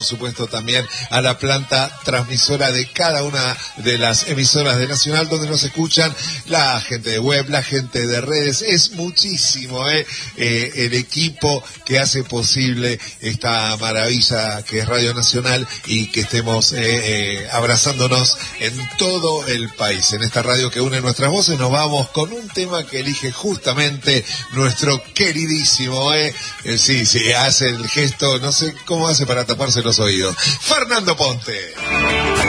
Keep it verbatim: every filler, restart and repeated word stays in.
supuesto también a la planta transmisora de cada una de las emisoras de Nacional, donde nos escuchan la gente de web, la gente de redes. Es muchísimo eh, eh, el equipo que hace posible esta maravilla que es Radio Nacional y que estemos eh, eh, abrazándonos en todo el país. En esta radio que une nuestras voces nos vamos con un tema que elige justamente nuestro queridísimo, eh, eh sí, sí, hace el gesto, no sé cómo hace para taparse los oídos, Fernando Ponte.